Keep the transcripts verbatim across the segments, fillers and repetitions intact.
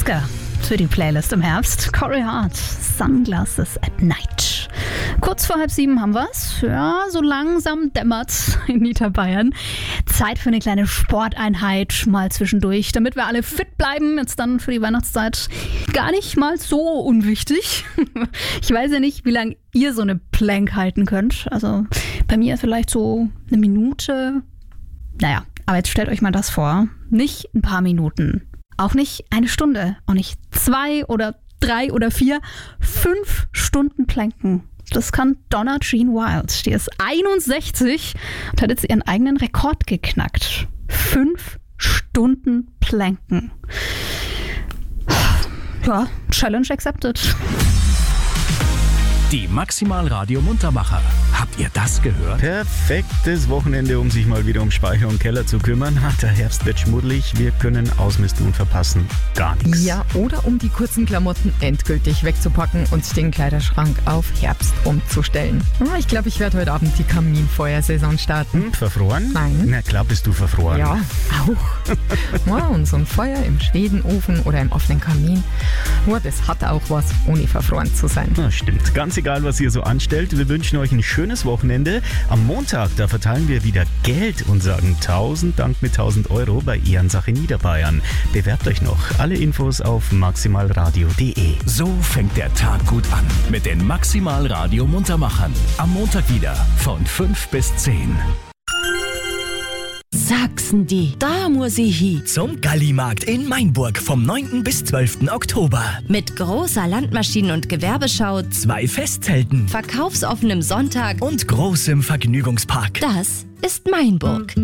Oscar für die Playlist im Herbst. Corey Hart, Sunglasses at Night. Kurz vor halb sieben haben wir's. Ja, so langsam dämmert's in Niederbayern. Zeit für eine kleine Sporteinheit mal zwischendurch, damit wir alle fit bleiben. Jetzt dann für die Weihnachtszeit gar nicht mal so unwichtig. Ich weiß ja nicht, wie lange ihr so eine Plank halten könnt. Also bei mir vielleicht so eine Minute. Naja, aber jetzt stellt euch mal das vor. Nicht ein paar Minuten. Auch nicht eine Stunde. Auch nicht zwei oder drei oder vier. Fünf Stunden Planken. Das kann Donna Jean Wild. Die ist einundsechzig und hat jetzt ihren eigenen Rekord geknackt. Fünf Stunden Planken. Ja, Challenge accepted. Die Maximal Radio Muntermacher. Habt ihr das gehört? Perfektes Wochenende, um sich mal wieder um Speicher und Keller zu kümmern. Der Herbst wird schmuddelig, wir können ausmisten und verpassen gar nichts. Ja, oder um die kurzen Klamotten endgültig wegzupacken und den Kleiderschrank auf Herbst umzustellen. Ich glaube, ich werde heute Abend die Kaminfeuersaison starten. Hm, verfroren? Nein. Na klar bist du verfroren. Ja, auch. Ja, und so ein Feuer im Schwedenofen oder im offenen Kamin, ja, das hat auch was, ohne verfroren zu sein. Na, stimmt. Ganz egal, was ihr so anstellt, wir wünschen euch ein schönes Wochenende. Am Montag, da verteilen wir wieder Geld und sagen tausend Dank mit tausend Euro bei Ehrensache Niederbayern. Bewerbt euch noch. Alle Infos auf maximalradio punkt de. So fängt der Tag gut an mit den Maximal Radio Muntermachern. Am Montag wieder von fünf bis zehn. Sachsen die, da muss ich hin. Zum Gallimarkt in Mainburg vom neunten bis zwölften Oktober. Mit großer Landmaschinen- und Gewerbeschau, Zwei Festzelten verkaufsoffenem Sonntag und großem Vergnügungspark. Das ist Mainburg.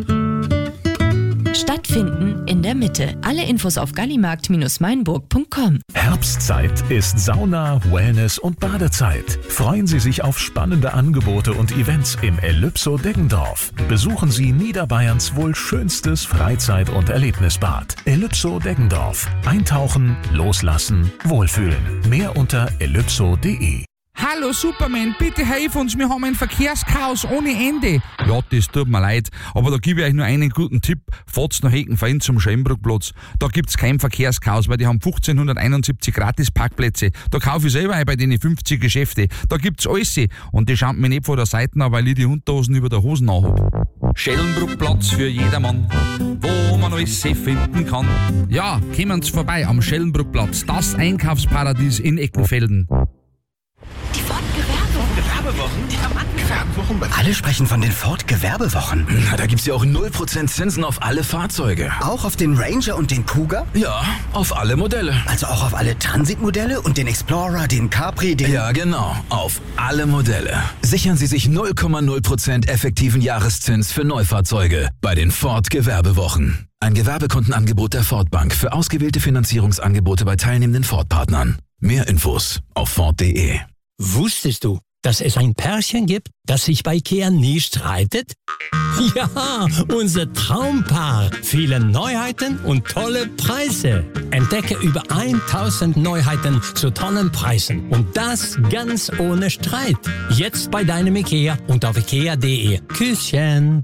Stattfinden in der Mitte. Alle Infos auf gallimarkt Bindestrich mainburg punkt com. Herbstzeit ist Sauna, Wellness und Badezeit. Freuen Sie sich auf spannende Angebote und Events im Elypso Deggendorf. Besuchen Sie Niederbayerns wohl schönstes Freizeit- und Erlebnisbad. Elypso Deggendorf. Eintauchen, loslassen, wohlfühlen. Mehr unter elypso punkt de. Hallo Superman, bitte hilf uns, wir haben ein Verkehrschaos ohne Ende. Ja, das tut mir leid, aber da gebe ich euch nur einen guten Tipp. Fahrt's nach Heckenfein zum Schellenbruckplatz. Da gibt's kein Verkehrschaos, weil die haben fünfzehnhunderteinundsiebzig Gratis-Parkplätze. Da kaufe ich selber ein bei den fünfzig Geschäfte. Da gibt's alles. Und die schauen mich nicht von der Seite an, weil ich die Unterhosen über der Hosen anhab. Schellenbruckplatz für jedermann, wo man alles finden kann. Ja, kommen's vorbei am Schellenbruckplatz, das Einkaufsparadies in Eckenfelden. Die Ford-Gewerbewochen. Gewerbewochen? Gewerbewochen? Alle sprechen von den Ford-Gewerbewochen. Na, da gibt's ja auch null Prozent Zinsen auf alle Fahrzeuge. Auch auf den Ranger und den Cougar? Ja, auf alle Modelle. Also auch auf alle Transit-Modelle und den Explorer, den Capri, den... Ja, genau. Auf alle Modelle. Sichern Sie sich null Komma null Prozent effektiven Jahreszins für Neufahrzeuge bei den Ford-Gewerbewochen. Ein Gewerbekundenangebot der Ford Bank für ausgewählte Finanzierungsangebote bei teilnehmenden Ford-Partnern. Mehr Infos auf ford punkt de. Wusstest du, dass es ein Pärchen gibt, das sich bei Ikea nie streitet? Ja, unser Traumpaar. Viele Neuheiten und tolle Preise. Entdecke über tausend Neuheiten zu tollen Preisen. Und das ganz ohne Streit. Jetzt bei deinem Ikea und auf ikea punkt de. Küsschen.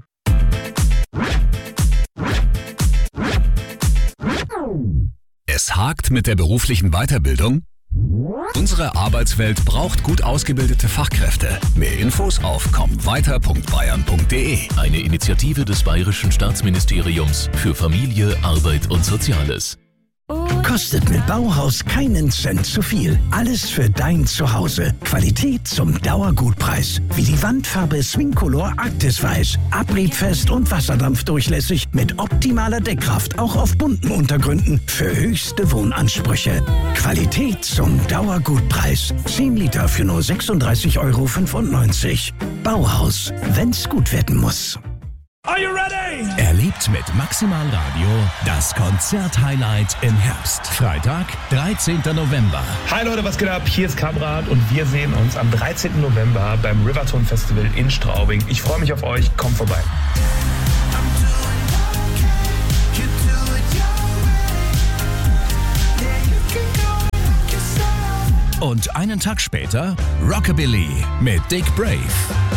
Es hakt mit der beruflichen Weiterbildung? Unsere Arbeitswelt braucht gut ausgebildete Fachkräfte. Mehr Infos auf komm weiter punkt bayern punkt de. Eine Initiative des Bayerischen Staatsministeriums für Familie, Arbeit und Soziales. Kostet mit Bauhaus keinen Cent zu viel. Alles für dein Zuhause. Qualität zum Dauergutpreis. Wie die Wandfarbe Swingcolor Arktis Weiß. Abriebfest und wasserdampfdurchlässig mit optimaler Deckkraft. Auch auf bunten Untergründen für höchste Wohnansprüche. Qualität zum Dauergutpreis. zehn Liter für nur sechsunddreißig Euro fünfundneunzig. Bauhaus, wenn's gut werden muss. Are you ready? Erlebt mit Maximal Radio das Konzert-Highlight im Herbst. Freitag, dreizehnten November. Hi Leute, was geht ab? Hier ist Kamrat und wir sehen uns am dreizehnten November beim Riverton Festival in Straubing. Ich freue mich auf euch, kommt vorbei. Und einen Tag später Rockabilly mit Dick Brave.